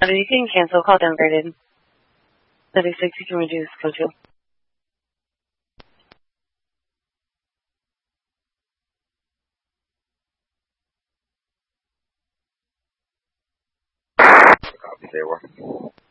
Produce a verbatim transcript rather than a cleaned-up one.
You can cancel. Call downgraded. thirty-six, you can reduce. Go to. Copy, they were.